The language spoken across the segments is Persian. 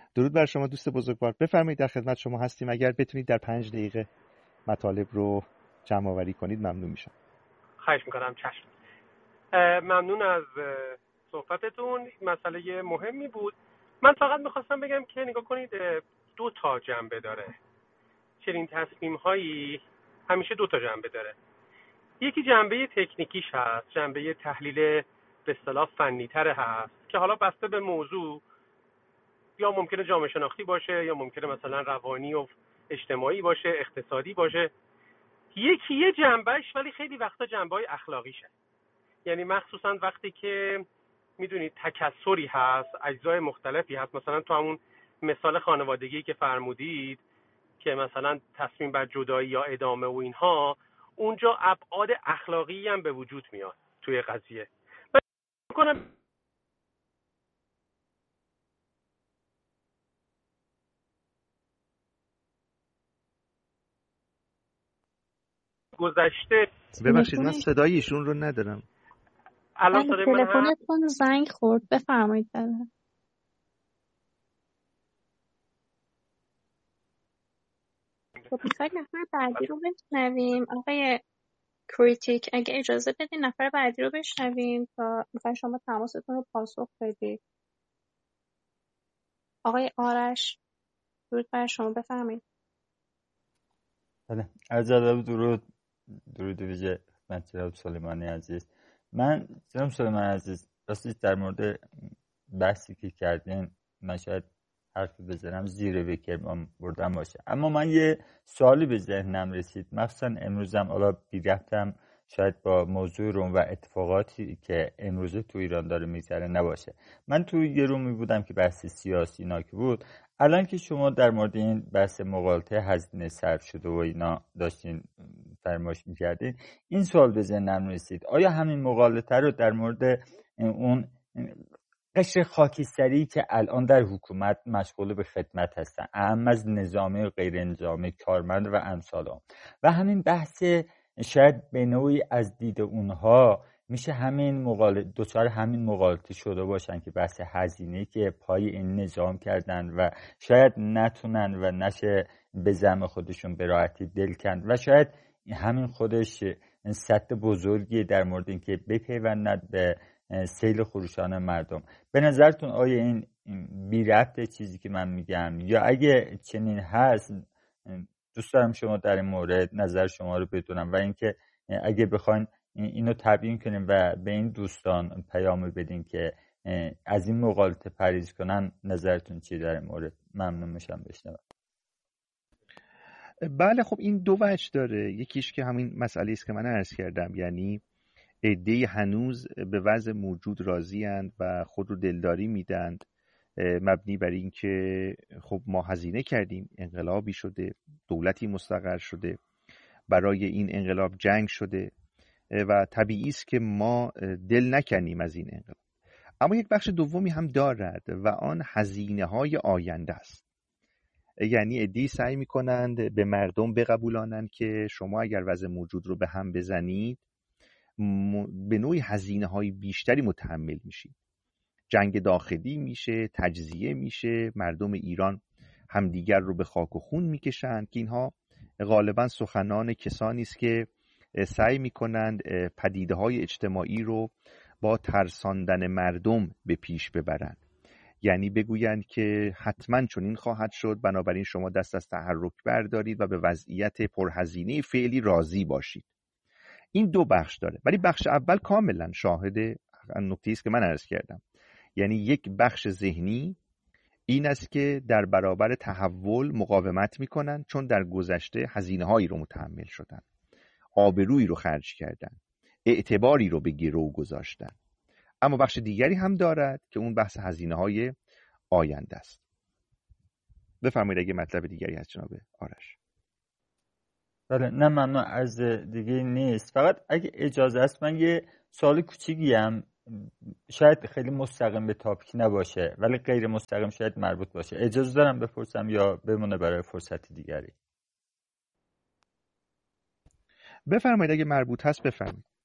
درود بر شما دوست بزرگوار، بفرمایید در خدمت شما هستیم. اگر بتونید در 5 دقیقه مطالب رو جمع آوری کنید ممنون میشم. خواهش میکنم. چشم. ممنون از صحبتتون. مسئله مهمی بود. من فقط میخواستم بگم که نگاه کنید 2 تا جنبه داره. چنین تصمیم هایی همیشه 2 تا جنبه داره. یکی جنبه تکنیکیش هست، جنبه تحلیل به اصطلاح فنی تر هست که حالا بسته به موضوع یا ممکنه جامعه شناختی باشه یا ممکنه مثلا روانی و اجتماعی باشه، اقتصادی باشه. یه جنبهش ولی خیلی وقتا جنبه‌های اخلاقیشه. یعنی مخصوصا وقتی که میدونید تکثری هست، اجزای مختلفی هست، مثلا تو همون مثال خانوادگی که فرمودید که مثلا تصمیم بر جدایی یا ادامه و اینها، اونجا ابعاد اخلاقی هم به وجود میاد توی قضیه. من می‌کنم گذشته. ببخشید من صدای ایشون رو ندارم. الان صدای من هست؟ تلفنتون زنگ خورد، بفرمایید. خب میخواید نفر بعدی رو بشنویم. آقای کریتیک اگه اجازه بدین نفر بعدی رو بشنویم تا میخواید شما تماستون رو پاسخ بدید. آقای آرش درود بر شما، بفرمایید. بله، عرض ادب درود ویژه خدمت جناب سلیمانی عزیز. من جناب سلیمانی عزیز راستش در مورد بحثی که کردین من شاید حرفی بزنم زیر بکرم بردم باشه، اما من یه سوالی به ذهنم رسید، مخصوصا امروزم حالا بی ربطم شاید با موضوع روم و اتفاقاتی که امروزه تو ایران داره میگذره نباشه. من تو یه رومی بودم که بحث سیاسی اینا که بود، الان که شما در مورد این بحث مغالطه هزینه صرف شده و اینا داشتین فرمایش میکردین، این سوال به ذهنم رسید، آیا همین مغالطه رو در مورد اون قشر خاکستری که الان در حکومت مشغول به خدمت هستن، اهم از نظامی و غیر نظامی، کارمند و امثال هم، و همین بحث شاید به نوعی از دید اونها میشه همین دوچار همین مغالطه شده باشن که بحث هزینه که پای این نظام کردن و شاید نتونن و نشه به زعم خودشون به راحتی دل کند و شاید همین خودش سد بزرگی در مورد اینکه بپیوندند به سیل خروشان مردم. به نظرتون آیا این بی ربط چیزی که من میگم، یا اگه چنین هست دوست دارم شما در این مورد نظر شما رو بدونم، و اینکه اگه بخواین اینو تبیین کنیم و به این دوستان پیام بدین که از این مغالطه پرهیز کنن، نظرتون چی در این مورد؟ ممنون میشم بشنوم. بله خب این 2 وجه داره. یکیش که همین مسئله است که من عرض کردم، یعنی عده‌ای هنوز به وضع موجود راضی‌اند و خود رو دلداری میدند، مبنی بر این که خب ما هزینه کردیم، انقلابی شده، دولتی مستقر شده، برای این انقلاب جنگ شده و طبیعی است که ما دل نکنیم از این انقلاب. اما یک بخش دومی هم دارد و آن هزینه‌های آینده است. یعنی عده‌ای سعی می‌کنند به مردم بقبولانند که شما اگر وضع موجود رو به هم بزنید به نوعی هزینه‌های بیشتری متحمل میشید. جنگ داخلی میشه، تجزیه میشه، مردم ایران همدیگر رو به خاک و خون میکشند، که اینها غالبا سخنان کسانی است که سعی میکنند پدیده‌های اجتماعی رو با ترساندن مردم به پیش ببرند. یعنی بگویند که حتما چنین خواهد شد، بنابراین شما دست از تحرک بردارید و به وضعیت پرهزینه فعلی راضی باشید. این 2 بخش داره، ولی بخش اول کاملا شاهد نکته‌ای است که من عرض کردم. یعنی یک بخش ذهنی این است که در برابر تحول مقاومت میکنن، چون در گذشته هزینه‌هایی رو متحمل شدن، آبرویی رو خرج کردن، اعتباری رو به گرو گذاشتن. اما بخش دیگری هم دارد که اون بحث هزینه‌های آینده است. بفرمایید اگه مطلب دیگری هست جناب آرش. بله، نه ممنون، از دیگه نیست. فقط اگه اجازه است من یه سوال کوچیکی هم، شاید خیلی مستقیم به تاپیک نباشه ولی غیر مستقیم شاید مربوط باشه، اجازه دارم بپرسم یا بمونه برای فرصت دیگری؟ بفرمایید اگه مربوط هست بفرمایید.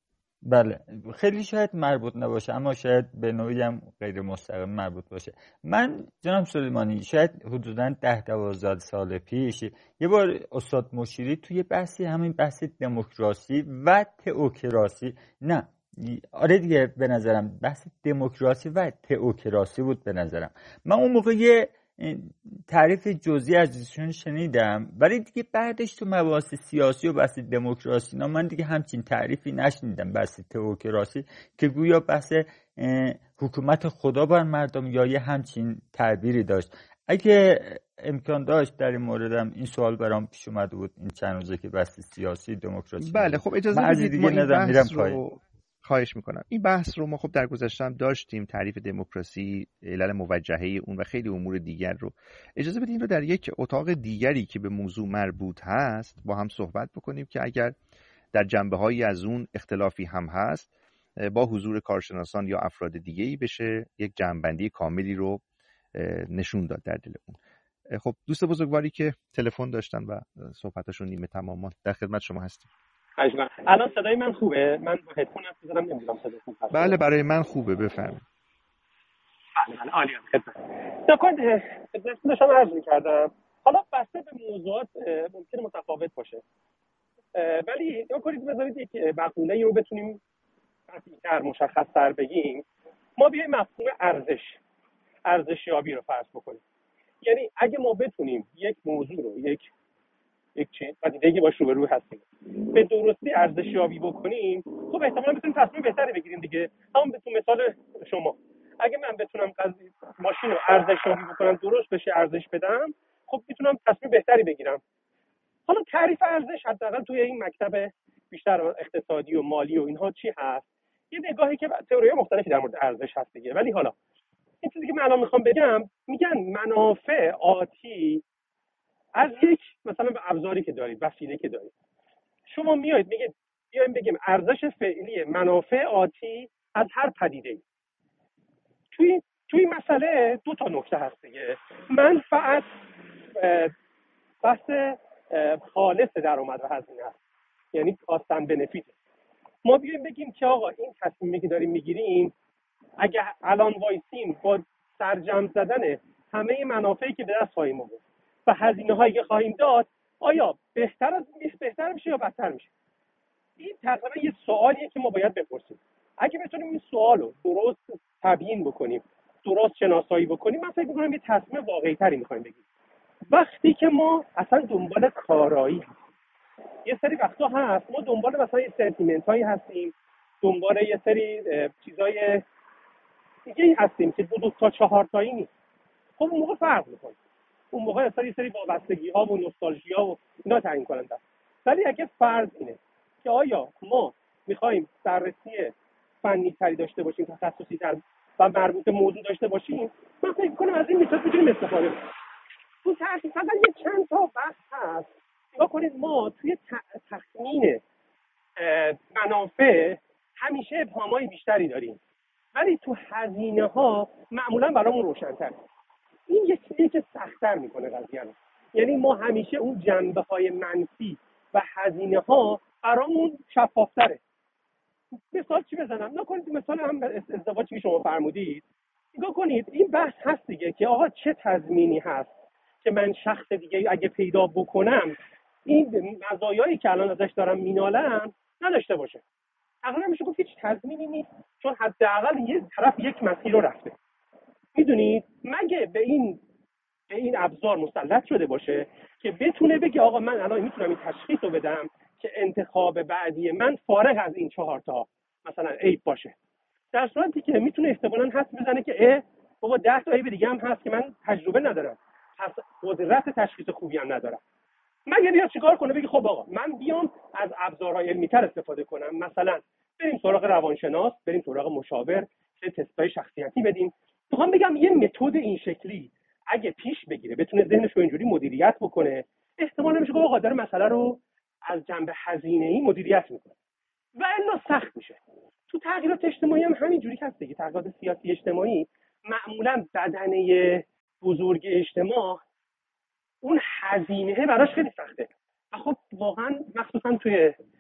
بله، خیلی شاید مربوط نباشه اما شاید به نوعی هم غیر مستقیم مربوط باشه. من جناب سلیمانی شاید حدوداً 10-12 سال پیش یه بار استاد مشیری توی بحثی، همین بحث دموکراسی و تئوکراسی، نه آره دیگه، به نظرم بحث دموکراسی و تئوکراسی بود به نظرم. من اون موقع یه تعریف جزئی از ایشون شنیدم، ولی دیگه بعدش تو مباحث سیاسی و بحث دموکراسی من دیگه همچین تعریفی نشنیدم. بحث تئوکراسی که گویا بحث حکومت خدا بر مردم یا یه همچین تعبیری داشت. اگه امکان داشت در این موردم این سوال برام پیش اومده بود این چند روزه که بحث سیاسی دموکراسی بله خب اجازه بدید ما این بحث رو خواهش میکنم. این بحث رو ما خب در گذشته هم داشتیم، تعریف دموکراسی، علل موجهه اون و خیلی امور دیگر رو. اجازه بدید این رو در یک اتاق دیگری که به موضوع مربوط هست با هم صحبت بکنیم که اگر در جنبه‌هایی از اون اختلافی هم هست با حضور کارشناسان یا افراد دیگه‌ای بشه یک جمع‌بندی کاملی رو نشون داد در دل اون. خب دوست بزرگواری که تلفن داشتن و صحبتاشون نیمه تمام، در خدمت شما هستیم. الان صدای من خوبه؟ من با هدفون حرف می‌زنم، نمی‌دونم صدای خوب هست. بله برای من خوبه، بفرمایید. بله عالیه. خدمت داشتم عرض می‌کردم. حالا بسته به موضوعات ممکنه متفاوت باشه. ولی کنید بذارید یک مقوله‌ای رو بتونیم قطعی‌تر مشخص‌تر بگیم. ما بیایم مفهوم ارزشیابی رو فرض بکنیم. یعنی اگه ما بتونیم یک موضوع رو یک چیز پدیده‌ای که باش روبرو هستیم به درستی ارزشیابی بکنیم، خب احتمالاً بتونیم تصمیم بهتری بگیریم دیگه. همون به مثال شما، اگه من بتونم ماشین رو ارزشیابی بکنم، درست بشه ارزش بدم، خب میتونم تصمیم بهتری بگیرم. حالا تعریف ارزش حداقل توی این مکتب بیشتر اقتصادی و مالی و اینها چی هست؟ یه نگاهی که تئوری‌های مختلفی در مورد ارزش هست دیگه. ولی حالا این چیزی که من الان میخوام بگم، میگن منافع آتی از یک مثلا به ابزاری که دارید، وسیله که دارید، شما میایید میگید بیایم بگیم ارزش فعلی منافع آتی از هر پدیده‌ای. توی مسئله دو تا نکته هست دیگه. منفعت بحث خالص درآمد و هزینه است، یعنی کاست اند بنفیت. ما بیایم بگیم که آقا این تصمیمی که داریم میگیریم، اگه الان وایسیم با سرجم زدن همه منافعی که به دست خواهیم آورد و هزینه‌هایی که خواهیم داد، آیا بهتر میشه یا بدتر میشه؟ این تقریبا یه سوالیه که ما باید بپرسیم. اگه بتونیم این سوالو درست تبیین بکنیم، درست شناسایی بکنیم، من فکر می‌کنم یه تصمیم واقعی‌تری می‌خوایم بگیریم. وقتی که ما اصلا دنبال کارایی، یه سری وقتا هست ما دنبال مثلا یه سنتیمنتایی هستیم، دنبال یه سری چیزای دیگه هستیم که 2 تا 4 تایی نیست. خب اون موقع فرق می‌کنه. اون موقع اصلا یه سری وابستگی‌ها و نوستالژیا و اینا تعیین کننده است. ولی اگه فرض اینه که آیا ما می‌خوایم بررسی فنی تری داشته باشیم، تخصصی تر و مربوط به موضوع داشته باشیم، من فکر می‌کنم از این میتود می‌تونیم استفاده کنیم. تو تحقیقاً یه چند تا بحث هست. نگاه کنید، ما توی تخمین منافع همیشه ابهامای بیشتری داریم، ولی تو هزینه‌ها معمولاً برامون روشن‌تره. این یه چیزی که سخت‌تر می‌کنه قضیه رو. یعنی ما همیشه اون جنبه‌های منفی و هزینه‌ها برامون شفاف‌تره. مثال چی بزنم؟ نکنید مثال هم ازدواجی که شما فرمودید. نگاه کنید این بحث هست دیگه که آقا چه تضمینی هست که من شخص دیگه اگه پیدا بکنم این مزایایی که الان ازش دارم مینالم نداشته باشه. تقریبا میشه گفت هیچ تضمینی نیست، چون حداقل یه طرف یک مسیر رو رفته. میدونید مگه به این ابزار مسلط شده باشه که بتونه بگه آقا من الان میتونم این تشخیص رو بدم که انتخاب بعدی من فارغ از این 4 تا مثلا عیب باشه، در صورتی که میتونه احتمالاً حدس بزنه که بابا 10 تا عیب دیگه هم هست که من تجربه ندارم، پس قدرت تشخیص خوبی هم ندارم. مگه بیاد چیکار کنه؟ بگه خب آقا من بیام از ابزارهای علمی‌تر استفاده کنم، مثلا بریم سراغ روانشناس، بریم سراغ مشاور، تست‌های شخصیتی بدیم. میخوام بگم یه متد این شکلی اگه پیش بگیره، بتونه ذهنش رو اینجوری مدیریت بکنه، احتمال نمیشه که آقا داره مسئله رو از جنبه هزینه‌ای مدیریت میکنه و الا سخت میشه. تو تغییرات اجتماعی هم همینجوری هست دیگه. تغییرات سیاسی اجتماعی معمولا بدنه بزرگ اجتماع اون هزینه براش خیلی سخته. خب واقعا مخصوصا توی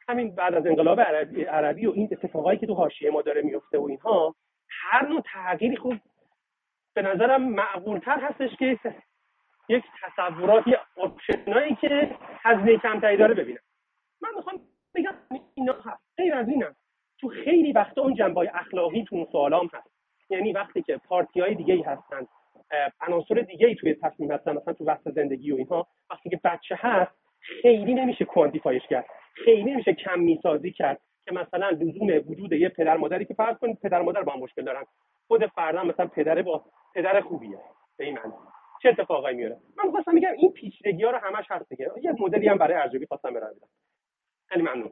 همین بعد از انقلاب عربی و این اتفاقایی که تو حاشیه ما داره میفته و اینها، هر نوع تغییری خوب به نظرم معقول‌تر هستش که یک تصوراتی آپشنایی که هزینه کمتری داره ببینم. من میخوام بگم اینا هست. غیر از اینم تو خیلی وقتا اون جنبه‌های اخلاقی تو اون سوالام هست. یعنی وقتی که پارتی‌های دیگه‌ای هستن، عناصر دیگه‌ای توی تصمیم هستن، مثلا تو وسط زندگی و اینها، وقتی که بچه هست خیلی نمیشه کوانتیفایش کرد، خیلی نمیشه کمی سازی کرد که مثلا لزوم وجود یه پدر مادری که فرض کنید پدر مادر با هم مشکل دارن، خود فردا مثلا پدر خوبیه، به این معنی چه اتفاقایی میاره. من خواستم بگم این پیچیدگی‌ها رو همش هست دیگه. یه مدلی هم برای ارزیابی خواستم ارائه بدم. خیلی ممنون.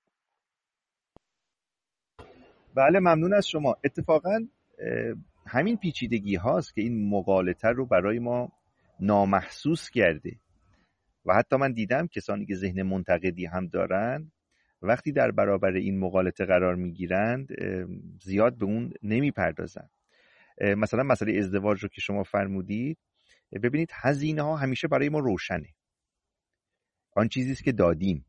بله ممنون از شما. اتفاقا همین پیچیدگی هاست که این مغالطه رو برای ما نامحسوس کرده و حتی من دیدم کسانی که ذهن منتقدی هم دارن وقتی در برابر این مغالطه قرار میگیرند زیاد به اون نمیپردازن. مثلا مسئله ازدواج رو که شما فرمودید، ببینید هزینه ها همیشه برای ما روشنه، آن چیزی است که دادیم،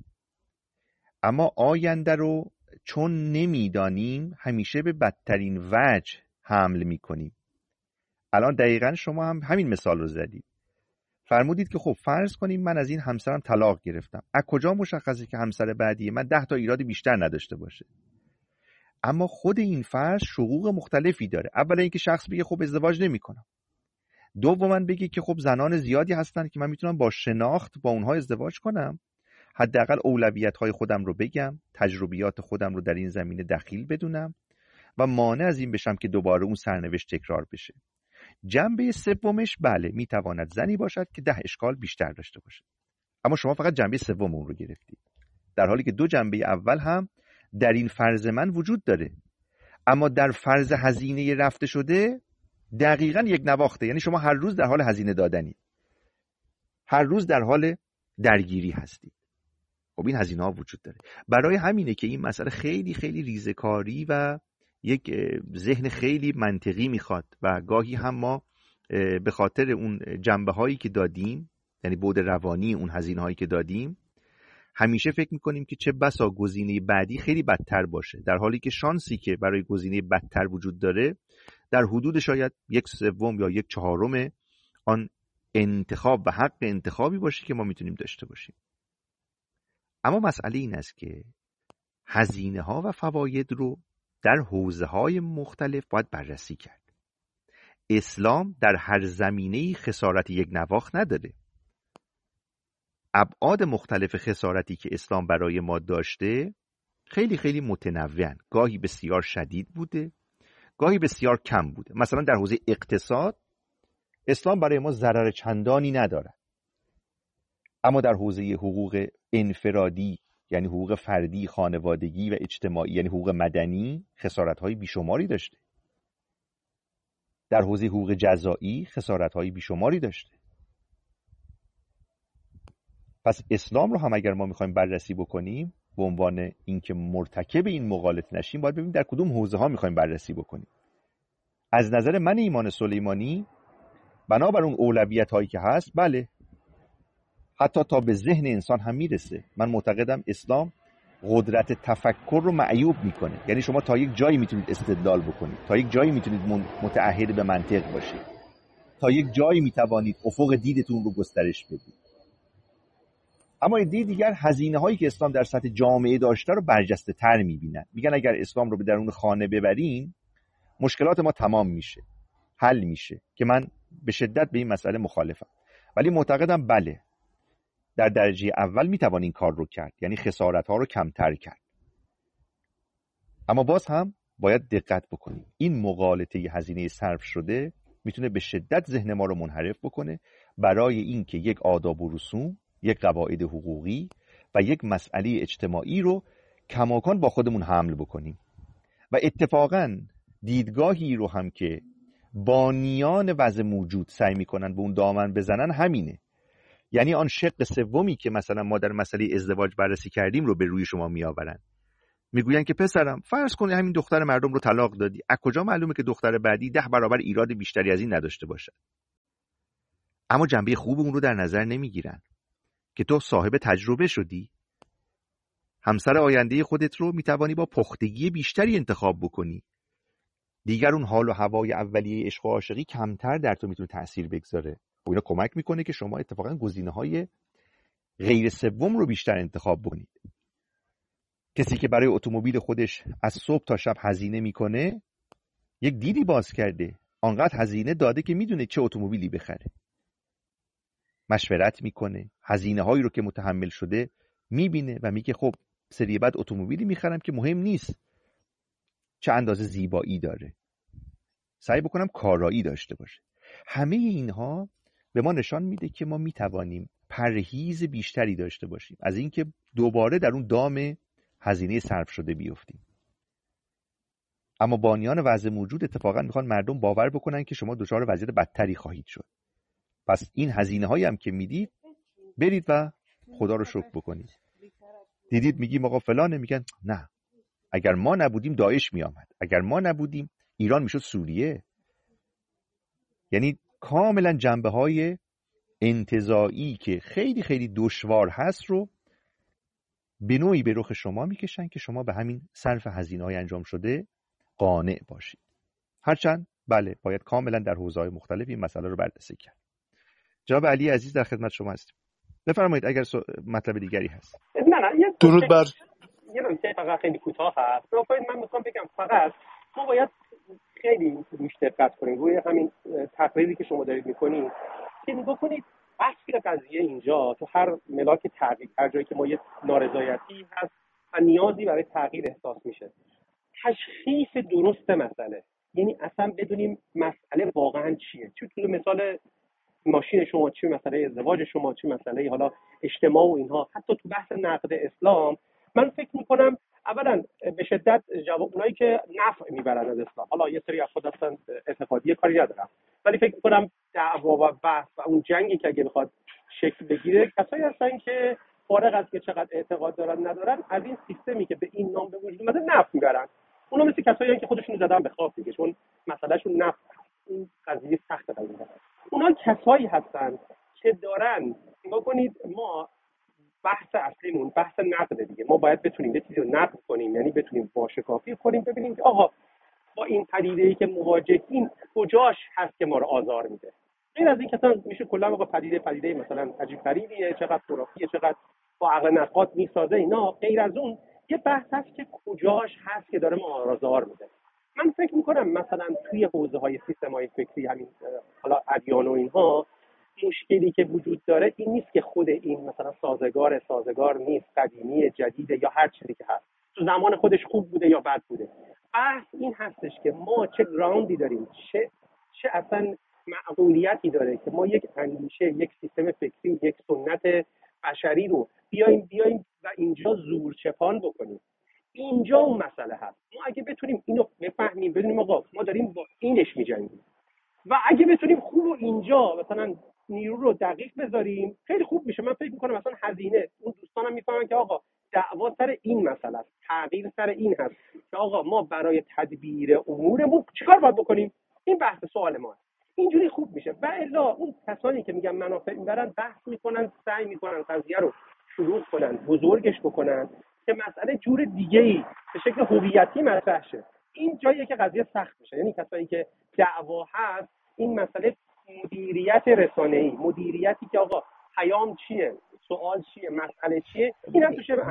اما آینده رو چون نمیدانیم همیشه به بدترین وجه حمل میکنیم. الان دقیقاً شما هم همین مثال رو زدید. فرمودید که خب فرض کنیم من از این همسرم طلاق گرفتم، از کجا مشخصه که همسر بعدی من 10 تا ایراد بیشتر نداشته باشه؟ اما خود این فرض شقوق مختلفی داره. اولا اینکه شخص بگه خب ازدواج نمی‌کنم، دوما بگه که خب زنان زیادی هستن که من میتونم با شناخت با اونها ازدواج کنم، حداقل اولویت‌های خودم رو بگم، تجربیات خودم رو در این زمینه دخیل بدونم و مانع از این بشم که دوباره اون سرنوشت تکرار بشه. جنبه سومش بله میتواند زنی باشد که 10 اشکال بیشتر داشته باشه، اما شما فقط جنبه سوم اون رو گرفتید، در حالی که 2 جنبه اول هم در این فرض من وجود داره. اما در فرض هزینه رفته شده دقیقاً یک نواخته، یعنی شما هر روز در حال هزینه دادنی، هر روز در حال درگیری هستید. خب این هزینه ها وجود داره. برای همینه که این مسئله خیلی خیلی ریزکاری و یک ذهن خیلی منطقی میخواد و گاهی هم ما به خاطر اون جنبه هایی که دادیم، یعنی بعد روانی اون هزینه هایی که دادیم، همیشه فکر میکنیم که چه بسا گزینه بعدی خیلی بدتر باشه، در حالی که شانسی که برای گزینه بدتر وجود داره در حدود شاید 1/3 یا 1/4 آن انتخاب و حق انتخابی باشه که ما میتونیم داشته باشیم. اما مسئله این است که هزینه ها و فواید رو در حوزه های مختلف باید بررسی کرد. اسلام در هر زمینه‌ای خسارت یک نواخت نداره. ابعاد مختلف خسارتی که اسلام برای ما داشته خیلی خیلی متنوعن، گاهی بسیار شدید بوده، گاهی بسیار کم بوده. مثلا در حوزه اقتصاد اسلام برای ما ضرر چندانی نداره، اما در حوزه حقوق انفرادی یعنی حقوق فردی، خانوادگی و اجتماعی یعنی حقوق مدنی خسارت‌های بیشماری داشته. در حوزه حقوق جزایی خسارت‌های بیشماری داشته. پس اسلام رو هم اگر ما می‌خوایم بررسی بکنیم به عنوان اینکه مرتکب این مغالطه نشیم، باید ببینیم در کدوم حوزه‌ها می‌خوایم بررسی بکنیم. از نظر من ایمان سلیمانی بنابر اون اولویت‌هایی که هست، بله حتی تا به ذهن انسان هم میرسه. من معتقدم اسلام قدرت تفکر رو معیوب میکنه، یعنی شما تا یک جایی میتونید استدلال بکنید، تا یک جایی میتونید متعهد به منطق باشید، تا یک جایی میتوانید افق دیدتون رو گسترش بدید. اما ایده دیگر هزینه هایی که اسلام در سطح جامعه داشته رو برجسته تر میبینن. میگن اگر اسلام رو به درون خانه ببریم مشکلات ما تمام میشه، حل میشه، که من به شدت به این مسئله مخالفم. ولی معتقدم بله در درجه اول میتوان این کار رو کرد، یعنی خسارت ها رو کمتر کرد. اما باز هم باید دقت بکنیم. این مغالطه هزینه صرف شده میتونه به شدت ذهن ما رو منحرف بکنه برای اینکه یک آداب و رسوم، یک قواعد حقوقی و یک مسئله اجتماعی رو کماکان با خودمون حمل بکنیم. و اتفاقاً دیدگاهی رو هم که بانیان وضع موجود سعی میکنن به اون دامن بزنن همینه. یعنی آن شق سومی که مثلا ما در مسئله ازدواج بررسی کردیم رو به روی شما میآورن. میگوین که پسرم فرض کن همین دختر مردم رو طلاق دادی، از کجا معلومه که دختر بعدی 10 برابر ایراد بیشتری از این نداشته باشه؟ اما جنبه خوب اون رو در نظر نمیگیرن که تو صاحب تجربه شدی، همسر آینده خودت رو میتوانی با پختگی بیشتری انتخاب بکنی. دیگر اون حال و هوای اولیه عشق و عاشقی کمتر در تو میتونه تأثیر بگذاره. و اینا کمک میکنه که شما اتفاقا گزینه‌های غیر سوم رو بیشتر انتخاب بکنید. کسی که برای اتومبیل خودش از صبح تا شب هزینه میکنه، یک دیدی باز کرده، آنقدر هزینه داده که میدونه چه اتومبیلی بخره. مشورت میکنه، هزینه هایی رو که متحمل شده میبینه و میگه خب سری بعد اتومبیلی میخرم که مهم نیست چه اندازه زیبایی داره، سعی بکنم کارایی داشته باشه. همه اینها به ما نشان میده که ما میتوانیم پرهیز بیشتری داشته باشیم از اینکه دوباره در اون دام هزینه صرف شده بیفتیم. اما بانیان وضع موجود اتفاقا میخوان مردم باور بکنن که شما دچار وضعیت بدتری خواهید شد. پس این هزینه هایی هم که میدید برید و خدا رو شکر بکنید. دیدید میگیم آقا فلانه، میگن نه، اگر ما نبودیم داعش میآمد، اگر ما نبودیم ایران میشد سوریه. یعنی کاملا جنبه های انتزاعی که خیلی خیلی دشوار هست رو به نوعی به رخ شما میکشن که شما به همین صرف هزینه های انجام شده قانع باشید. هرچند بله باید کاملا در حوزه‌های مختلف این مسئله رو بررسی کرد. جناب علی عزیز در خدمت شما هستیم. بفرمایید اگر مطلب دیگری هست. نه درود بر یه نکته فقط خیلی کوتاه هست. من میخوام بگم فقط ما باید خیلی روش دقت کنیم روی همین تقریری که شما دارید میکنید که نگاه کنید اصل قضیه اینجا تو هر ملاک تغییر، هر جایی که ما یه نارضایتی هست و نیازی برای تغییر احساس میشه، تشخیص درست مسئله، یعنی اصلا بدونیم مسئله واقعا چیه. چون تو مثال ماشین شما، چه مسئله ازدواج شما، چه مسئله حالا اجتماع و اینها، حتی تو بحث نقد اسلام من فکر میکنم اولا به شدت جواب اونایی که نفع میبرن از اسلام، حالا یه سری افراد هستن اعتقادی کاری ندارم، ولی فکر میکنم دعوا و بحث و اون جنگی که اگه بخواد شکل بگیره، کسایی هستن که فارغ از که چقدر اعتقاد دارن ندارن از این سیستمی که به این نام به وجود اومده نفع میبرن. اونا مثل کسایی که خودشون زدن به خواب دیگه، چون مسئلهشون نفع، این قضیه سخته قضیه. اونا کسایی هستن که دارن، نگاه کنید ما بحث اصلیمون بحث نقد دیگه، ما باید بتونیم یه چیزی رو نقد کنیم، یعنی بتونیم واشکافی کنیم، ببینیم که آقا با این پدیده‌ای که مواجهیم کجاش هست که ما رو آزار میده. غیر از این که اصلا میشه کلا آقا پدیده مثلا عجیب غریبیه، چقدر خرافیه، چقدر با عقل نقاد میسازه اینا، غیر از اون یه بحث هست که کجاش هست که داره ما رو آزار میده. من فکر میکنم مثلا توی حوزه‌های سیستم‌های فکری، همین حالا ادیان و اینها، مشکلی که وجود داره این نیست که خود این مثلا سازگار نیست، قدیمی، جدیده یا هر چیزی که هست، تو زمان خودش خوب بوده یا بد بوده. بحث این هستش که ما چه گراوندی داریم، چه اصلا معقولیتی داره که ما یک اندیشه، یک سیستم فکری، یک سنت بشری رو بیایم و اینجا زورچپان بکنیم. اینجا اون مسئله هست. ما اگه بتونیم اینو بفهمیم، بدونیم آقا ما داریم با اینش می‌جنگیم، و اگه بتونیم خوب و اینجا مثلا نیرو رو دقیق بذاریم خیلی خوب میشه. من فکر میکنم مثلا هزینه، اون دوستانم میفهمن که آقا دعوا سر این مسئله است، تغییر سر این هست که آقا ما برای تدبیر امورمون چیکار باید بکنیم. این بحث سوال ما است. اینجوری خوب میشه. و الا اون کسانی که میگن منافع میبرن بحث میکنن، سعی میکنن قضیه رو شروع کنن، بزرگش بکنن که مسئله جور دیگه‌ای به شکل هویتی مطرح شه. این جاییه که قضیه سخت میشه. یعنی کسایی که دعوا هست، این مسئله مدیریت رسانه‌ای، مدیریتی که آقا پیام چیه، سوال چیه، مسئله چیه، این هم توشه.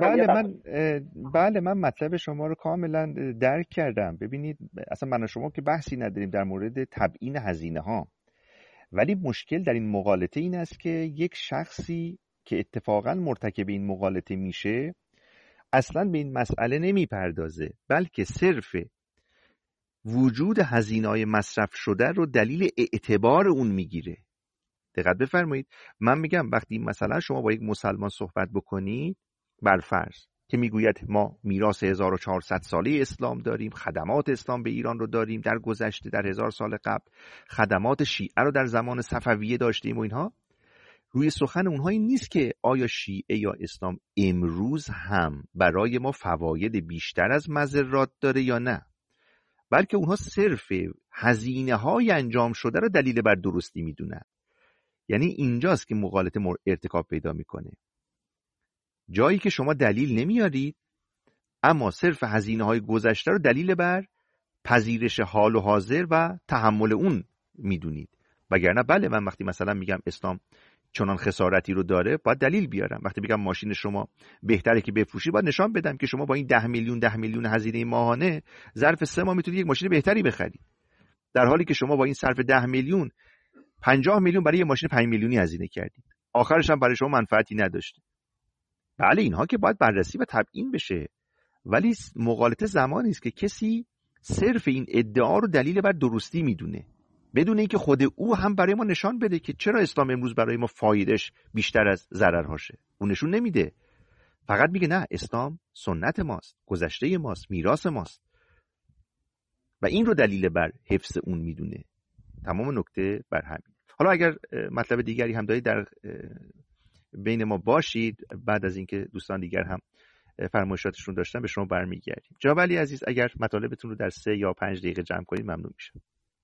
بله من مطلب شما رو کاملا درک کردم. ببینید اصلا من و شما که بحثی نداریم در مورد تبیین هزینه ها، ولی مشکل در این مغالطه این است که یک شخصی که اتفاقا مرتکب این مغالطه میشه اصلا به این مسئله نمیپردازه، بلکه صرف وجود هزینه‌های مصرف شده رو دلیل اعتبار اون میگیره. دقت بفرمایید. من میگم وقتی مثلا شما با یک مسلمان صحبت بکنید، برفرض که میگوید ما میراث 1400 ساله اسلام داریم، خدمات اسلام به ایران رو داریم، در گذشته در 1000 سال قبل خدمات شیعه رو در زمان صفویه داشتیم و اینها، روی سخن اونها این نیست که آیا شیعه یا اسلام امروز هم برای ما فواید بیشتر از مضرات داره یا نه، بلکه اونها صرف هزینه‌های انجام شده رو دلیل بر درستی میدونن. یعنی اینجاست که مغالطه ارتکاب پیدا میکنه. جایی که شما دلیل نمیارید اما صرف هزینه‌های گذشته رو دلیل بر پذیرش حال و حاضر و تحمل اون میدونید. وگرنه بله، من وقتی مثلا میگم اسلام چنان خسارتی رو داره باید دلیل بیارم. وقتی میگم ماشین شما بهتره که بفروشی باید نشان بدم که شما با این 10 میلیون هزینه ماهانه ظرف 3 ماه میتونید یک ماشین بهتری بخرید، در حالی که شما با این صرف 10 میلیون 50 میلیون برای یه ماشین 5 میلیونی هزینه کردید، آخرش هم برای شما منفعتی نداشته. بله اینها که باید بررسی و تبیین بشه، ولی مغالطه زمانی است که کسی صرف این ادعا رو دلیل بر درستی میدونه بدون اینکه خود او هم برای ما نشان بده که چرا اسلام امروز برای ما فایدهش بیشتر از ضررهاشه. اون نشون نمیده، فقط میگه نه، اسلام سنت ماست، گذشته ماست، میراث ماست و این رو دلیل بر حفظ اون میدونه. تمام نکته بر همین. حالا اگر مطلب دیگری هم دارید در بین ما باشید، بعد از اینکه دوستان دیگر هم فرمایشاتشون داشتن به شما برمیگردیم. جناب علی عزیز اگر مطالبتون رو در 3 یا 5 دقیقه جمع کنید ممنون میشم.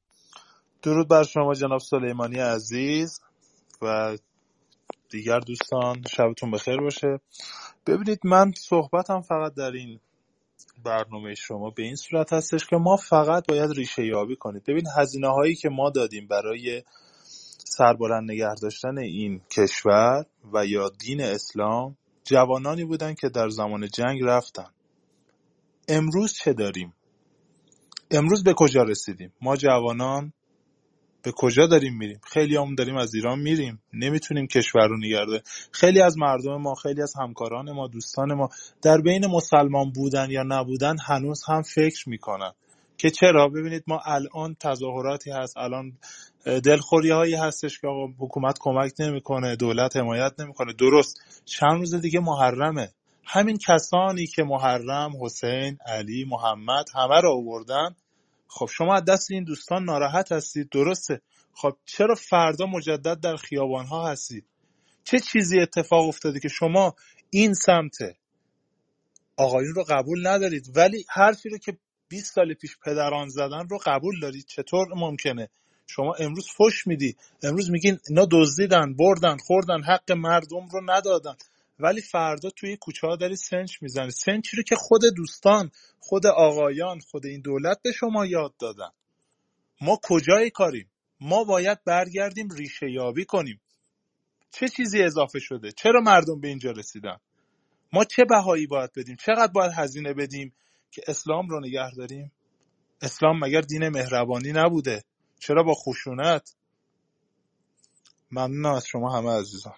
درود بر شما جناب سلیمانی عزیز و دیگر دوستان، شبتون بخیر باشه. ببینید من صحبتم فقط در این برنامه شما به این صورت هستش که ما فقط باید ریشه یابی کنید. ببین هزینه هایی که ما دادیم برای سربلند نگه داشتن این کشور و یا دین اسلام، جوانانی بودن که در زمان جنگ رفتن. امروز چه داریم؟ امروز به کجا رسیدیم؟ ما جوانان به کجا داریم میریم؟ خیلی همون داریم از ایران میریم، نمیتونیم کشور رو نگه داریم. خیلی از مردم ما، خیلی از همکاران ما، دوستان ما در بین مسلمان بودن یا نبودن هنوز هم فکر میکنن که چرا. ببینید ما الان تظاهراتی هست، الان دلخوری هایی هستش که آقا حکومت کمک نمیکنه، دولت حمایت نمیکنه. درست، چند روز دیگه محرمه. همین کسانی که محرم حسین، علی، محمد همه رو آوردن، خب شما از دست این دوستان ناراحت هستید، درسته. خب چرا فردا مجدد در خیابان‌ها هستید؟ چه چیزی اتفاق افتاده که شما این سمت آقایون رو قبول ندارید ولی حرفی رو که 20 سال پیش پدران زدن رو قبول دارید؟ چطور ممکنه؟ شما امروز فحش میدی، امروز میگین اینا دزدیدن، بردن، خوردن، حق مردم رو ندادن، ولی فردا توی کوچه ها داری سنج میزنی. سنجی رو که خود دوستان، خود آقایان، خود این دولت به شما یاد دادن. ما کجای کاریم؟ ما باید برگردیم ریشه یابی کنیم. چه چیزی اضافه شده؟ چرا مردم به اینجا رسیدن؟ ما چه بهایی باید بدیم؟ چقدر باید هزینه بدیم که اسلام رو نگه داریم؟ اسلام مگر دین مهربانی نبوده؟ چرا با خشونت؟ ممنونم از شما همه عزیزان.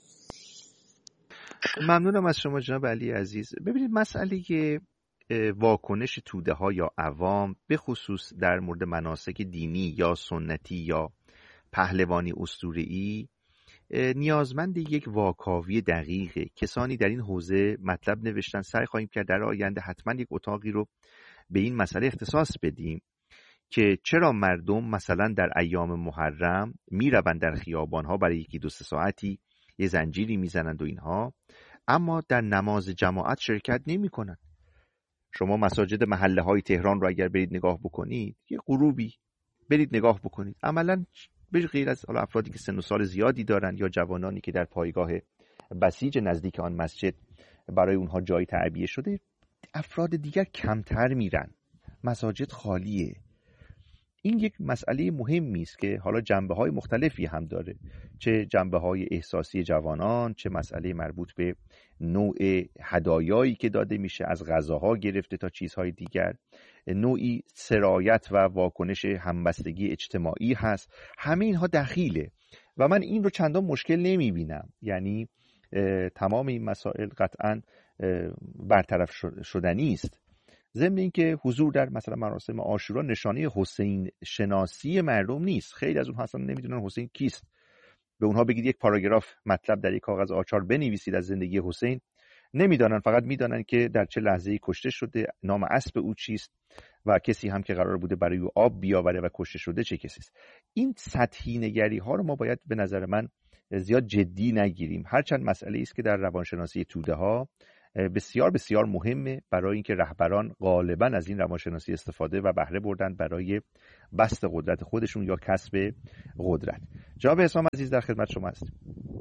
ممنونم از شما جناب علی عزیز. ببینید مسئله واکنش توده ها یا عوام به خصوص در مورد مناسک دینی یا سنتی یا پهلوانی اسطوره‌ای نیازمند یک واکاوی دقیقه. کسانی در این حوزه مطلب نوشتن، سعی خواهیم کرد در آینده حتما یک اتاقی رو به این مسئله اختصاص بدیم که چرا مردم مثلا در ایام محرم میروند در خیابانها برای 1-2 ساعتی یه زنجیری میزنند و اینها، اما در نماز جماعت شرکت نمی کنند. شما مساجد محله های تهران رو اگر برید نگاه بکنید، یه غروبی برید نگاه بکنید، عملا به غیر از افرادی که سن و سال زیادی دارن یا جوانانی که در پایگاه بسیج نزدیک آن مسجد برای اونها جای تعبیه شده، افراد دیگر کمتر میرن، مساجد خالیه. این یک مسئله مهمی است که حالا جنبه‌های مختلفی هم داره، چه جنبه‌های احساسی جوانان، چه مسئله مربوط به نوع هدایایی که داده میشه، از غذاها گرفته تا چیزهای دیگر، نوعی سرایت و واکنش همبستگی اجتماعی هست. همه اینها دخیله و من این رو چندان مشکل نمیبینم. یعنی تمام این مسائل قطعاً برطرف شدنی است. ضمن اینکه حضور در مثلا مراسم عاشورا نشانه حسین شناسی مردم نیست. خیلی از اون اصلا نمیدونن حسین کیست. به اونها بگید یک پاراگراف مطلب در یک کاغذ آچار بنویسید از زندگی حسین، نمیدانن. فقط میدانن که در چه لحظه‌ای کشته شده، نام اسب او چیست و کسی هم که قرار بوده برای او آب بیاوره و کشته شده چه کسی است. این سطحی نگری ها رو ما باید به نظر من زیاد جدی نگیریم. هرچند مسئله است که در روانشناسی توده ها بسیار بسیار مهمه، برای اینکه رهبران غالبا از این روانشناسی استفاده و بهره بردن برای بسط قدرت خودشون یا کسب قدرت. جناب حسام عزیز در خدمت شما هستیم.